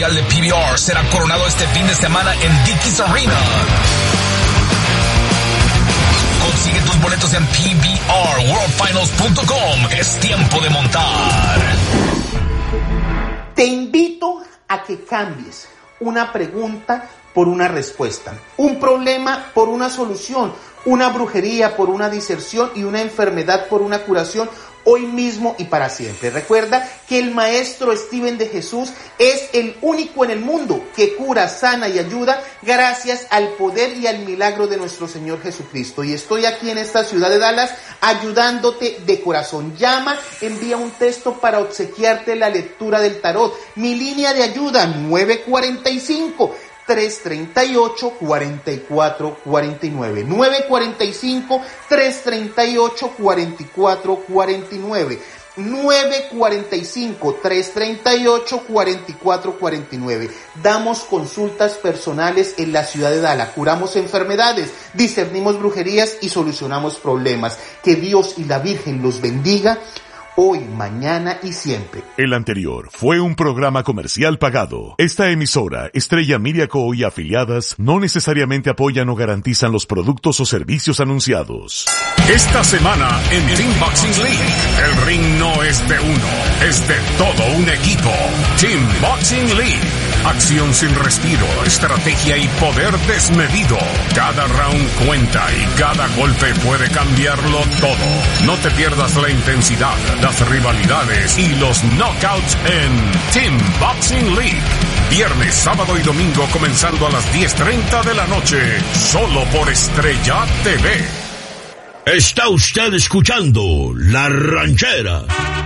mundial de PBR será coronado este fin de semana en Dickies Arena. Consigue tus boletos en pbrworldfinals.com. Es tiempo de montar. Te invito a que cambies una pregunta por una respuesta, un problema por una solución, una brujería por una diserción y una enfermedad por una curación, hoy mismo y para siempre. Recuerda que el Maestro Steven de Jesús es el único en el mundo que cura, sana y ayuda gracias al poder y al milagro de nuestro Señor Jesucristo. Y estoy aquí en esta ciudad de Dallas ayudándote de corazón. Llama, envía un texto para obsequiarte la lectura del tarot. Mi línea de ayuda 945-338-4449. 945-338-4449. 945-338-4449. Damos consultas personales en la ciudad de Dallas. Curamos enfermedades, discernimos brujerías y solucionamos problemas. Que Dios y la Virgen los bendiga hoy, mañana y siempre. El anterior fue un programa comercial pagado. Esta emisora, Estrella Media Co. y afiliadas, no necesariamente apoyan o garantizan los productos o servicios anunciados. Esta semana en Team Boxing League, el ring no es de uno, es de todo un equipo. Team Boxing League. Acción sin respiro, estrategia y poder desmedido. Cada round cuenta y cada golpe puede cambiarlo todo. No te pierdas la intensidad, las rivalidades y los knockouts en Team Boxing League. Viernes, sábado y domingo comenzando a las 10:30 de la noche, solo por Estrella TV. Está usted escuchando La Ranchera.